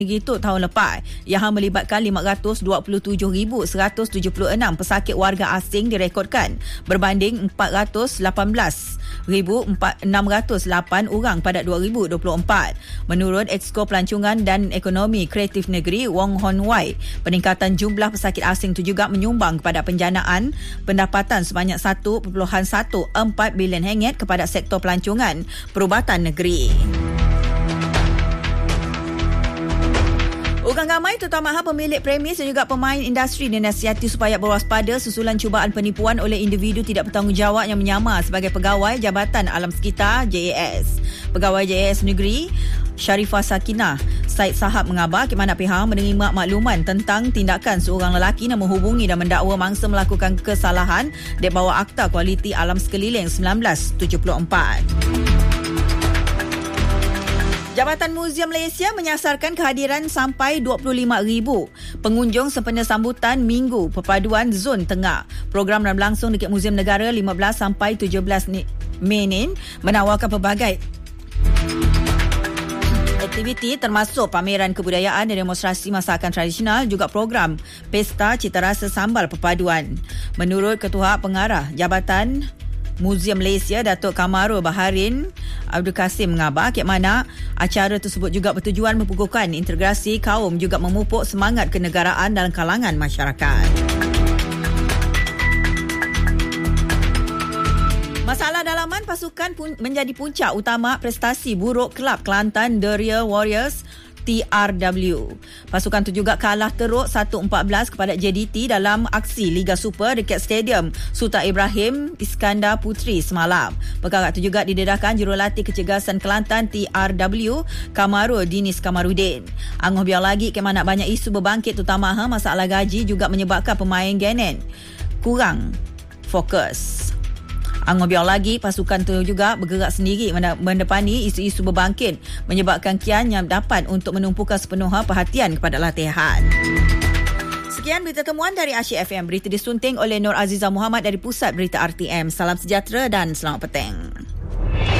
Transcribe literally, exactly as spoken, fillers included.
Gitu tahun lepas yang melibatkan lima ratus dua puluh tujuh ribu seratus tujuh puluh enam pesakit warga asing direkodkan berbanding empat ratus lapan belas ribu enam ratus lapan orang pada dua ribu dua puluh empat. Menurut Exco Pelancongan dan Ekonomi Kreatif Negeri Wong Hon Wai, peningkatan jumlah pesakit asing itu juga menyumbang kepada penjanaan pendapatan sebanyak satu perpuluhan empat belas bilion ringgit kepada sektor pelancongan perubatan negeri. Orang ramai terutama pemilik premis dan juga pemain industri dinasihati supaya berwaspada susulan cubaan penipuan oleh individu tidak bertanggungjawab yang menyamar sebagai pegawai Jabatan Alam Sekitar J A S. Pegawai J A S Negeri Sharifah Sakinah Said Sahab mengabar ke mana pihak menerima makluman tentang tindakan seorang lelaki yang menghubungi dan mendakwa mangsa melakukan kesalahan di bawah Akta Kualiti Alam Sekeliling seribu sembilan ratus tujuh puluh empat. Jabatan Muzium Malaysia menyasarkan kehadiran sampai dua puluh lima ribu pengunjung sempena sambutan Minggu Perpaduan Zon Tengah. Program yang berlangsung dekat Muzium Negara lima belas sampai tujuh belas Mei ini menawarkan pelbagai aktiviti termasuk pameran kebudayaan dan demonstrasi masakan tradisional, juga program Pesta Citarasa Sambal Perpaduan. Menurut Ketua Pengarah Jabatan Muzium Malaysia, Datuk Kamarul Baharin Abdul Kasim mengabar ke mana acara tersebut juga bertujuan mempukuhkan integrasi kaum, juga memupuk semangat kenegaraan dalam kalangan masyarakat. Masalah dalaman pasukan pun menjadi puncak utama prestasi buruk kelab Kelantan The Real Warriors T R W. Pasukan itu juga kalah teruk satu empat belas kepada J D T dalam aksi Liga Super dekat Stadium Sultan Ibrahim Iskandar Puteri semalam. Perkara itu juga didedahkan jurulatih kecergasan Kelantan T R W Kamarul Dinis Kamarudin. Angah biar lagi ke mana banyak isu berbangkit terutama ha, masalah gaji juga menyebabkan pemain Genet kurang fokus. Angah biar lagi pasukan itu juga bergerak sendiri mendepani isu-isu berbangkit menyebabkan kian yang dapat untuk menumpukan sepenuhnya perhatian kepada latihan. Sekian berita temuan dari Asyik F M. Berita disunting oleh Nur Azizah Muhammad dari Pusat Berita R T M. Salam sejahtera dan selamat petang.